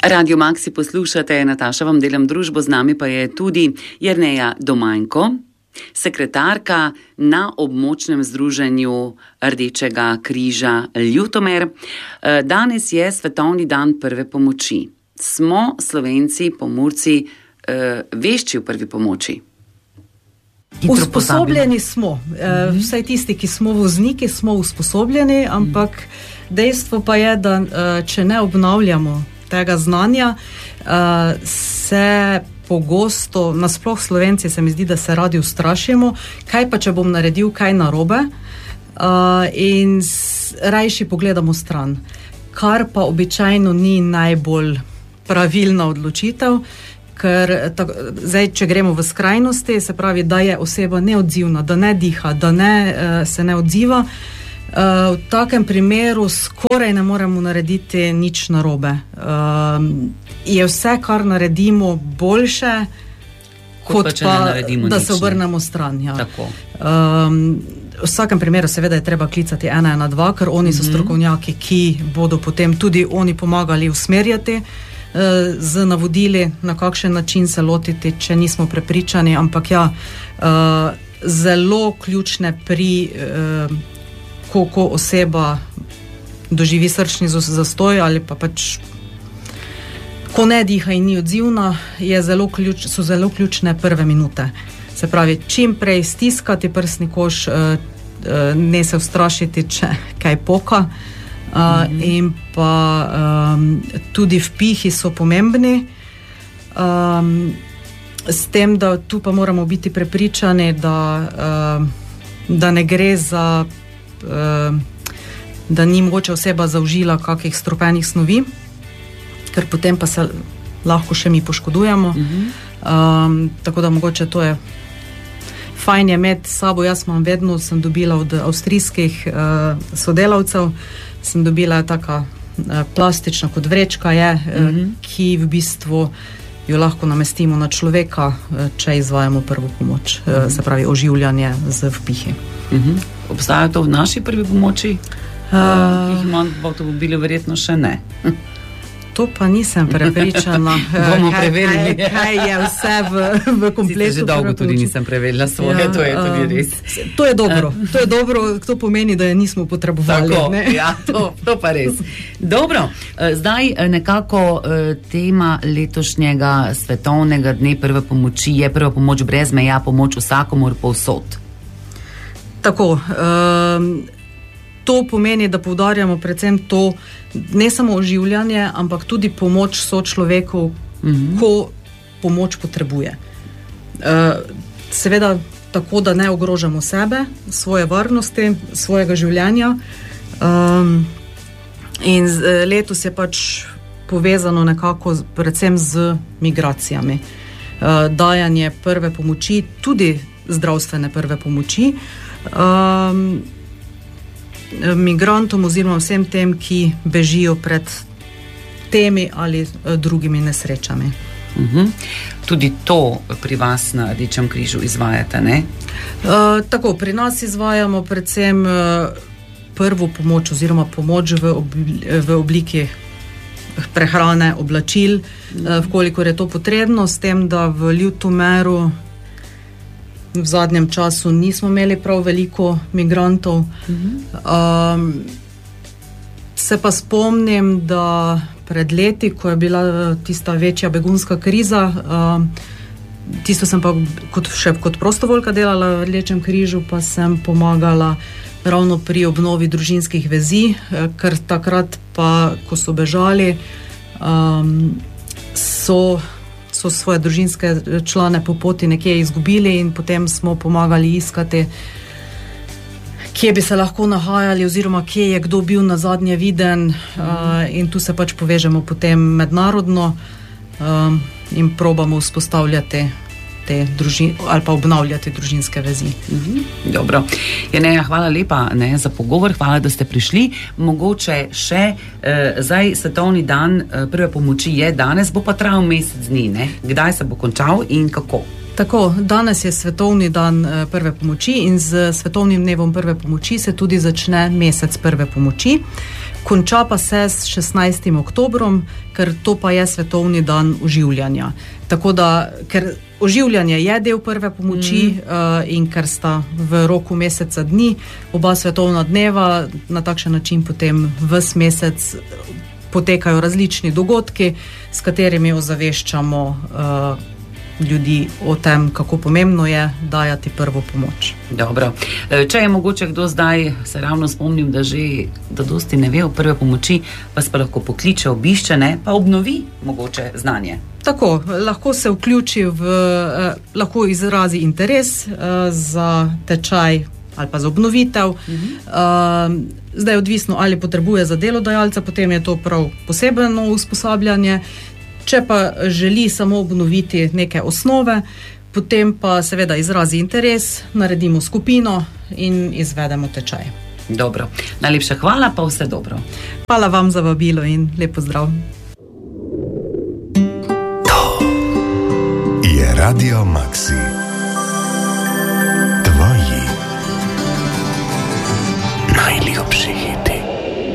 Radio Maxi poslušate, Nataša vam delam družbo, z nami pa je tudi Jerneja Domanjko, sekretarka na območnem združenju Rdečega križa Ljutomer. Danes je Svetovni dan prve pomoči. Smo Slovenci, Pomurci, vešči v prvi pomoči? Usposobljeni smo. Vsaj tisti, ki smo vozniki, smo usposobljeni, ampak dejstvo pa je, da če ne obnavljamo tega znanja, se pogosto, nasploh Slovenci se mi zdi, da se radi ustrašimo, kaj pa če bom naredil kaj narobe, in rajši pogledamo stran, kar pa običajno ni najbolj pravilna odločitev, ker zdaj, če gremo v skrajnosti, se pravi, da je oseba neodzivna, da ne diha, da se ne odziva, v takem primeru skoraj ne moremo narediti nič narobe. Je vse, kar naredimo, boljše, kot pa da se obrnemo stran. Ja. Tako. V vsakem primeru seveda je treba klicati 112, ker oni so strokovnjaki, ki bodo potem tudi oni pomagali usmerjati z navodili, na kakšen način se lotiti, če nismo prepričani, ampak ja, zelo ključne pri ko oseba doživi srčni zastoj ali pa pač ko ne diha in ni odzivna, so zelo ključne prve minute. Se pravi, čim prej stiskati prsni koš, ne se ustrašiti, če kaj poka, in pa tudi vpihi so pomembni, s tem, da tu pa moramo biti prepričani, da ne gre za da ni mogoče oseba zaužila kakih strupenih snovi, ker potem pa se lahko še mi poškodujemo. Tako da mogoče to je fajn je imeti sabo. Jaz sem dobila od avstrijskih sodelavcev, sem dobila taka plastična kot vrečka je, ki v bistvu jo lahko namestimo na človeka, če izvajamo prvo pomoč, se pravi oživljanje z vpihi. Obstaja to v naši prvi pomoči? Ki jih imam v avtomobile, verjetno še ne. To pa nisem prepričana. Bomo preverili. Kaj je vse v kompletu. Že dolgo tudi nisem preverila svoje, to je tudi res. To je dobro, to pomeni, da je nismo potrebovali. Tako, ne? Ja, to pa res. Dobro, zdaj nekako tema letošnjega svetovnega dne prve pomoči je prva pomoč brez meja, pomoč vsakomur povsod. Tako, to pomeni, da poudarjamo predvsem to, ne samo oživljanje, ampak tudi pomoč sočloveku, ko pomoč potrebuje. Seveda tako, da ne ogrožamo sebe, svoje varnosti, svojega življenja. In letos je pač povezano nekako predvsem z migracijami. Dajanje prve pomoči, tudi zdravstvene prve pomoči, migrantom oziroma vsem tem, ki bežijo pred temi ali drugimi nesrečami. Tudi to pri vas na Rdečem križu izvajate, ne? Tako, pri nas izvajamo predvsem prvo pomoč oziroma pomoč v obliki prehrane, oblačil, vkolikor je to potrebno, s tem, da v Ljutomeru v zadnjem času nismo imeli prav veliko migrantov. Se pa spomnim, da pred leti, ko je bila tista večja begunska kriza, tisto sem pa kot prostovoljka delala v Rdečem križu, pa sem pomagala ravno pri obnovi družinskih vezi, ker takrat pa, ko so bežali, so svoje družinske člane po poti nekje izgubili in potem smo pomagali iskati, kje bi se lahko nahajali oziroma kje je kdo bil nazadnje viden, in tu se pač povežemo potem mednarodno in probamo vzpostavljati ali pa obnavljati družinske vezi. Dobro. Jerneja, hvala lepa za pogovor, hvala, da ste prišli. Mogoče še zdaj svetovni dan prve pomoči je danes, bo pa trajal mesec dni, ne? Kdaj se bo končal in kako? Tako, danes je svetovni dan prve pomoči in z svetovnim dnevom prve pomoči se tudi začne mesec prve pomoči. Konča pa se s 16. oktobrom, ker to pa je svetovni dan oživljanja. Tako da, ker oživljanje je del prve pomoči in ker sta v roku meseca dni oba svetovna dneva, na takšen način potem ves mesec potekajo različni dogodki, s katerimi ozaveščamo ljudi o tem, kako pomembno je dajati prvo pomoč. Dobro. Če je mogoče kdo zdaj, se ravno spomnim, da dosti ne ve o prve pomoči, vas pa lahko pokliče, obišče, ne, pa obnovi mogoče znanje. Tako, lahko se vključi lahko izrazi interes za tečaj ali pa za obnovitev. Zdaj je odvisno, ali potrebuje za delodajalca, potem je to prav posebno usposabljanje. Če pa želi samo obnoviti neke osnove, potem pa seveda izrazi interes, naredimo skupino in izvedemo tečaj. Dobro. Najlepša hvala, pa vse dobro. Hvala vam za vabilo in lep pozdrav. To je Radio Maxi.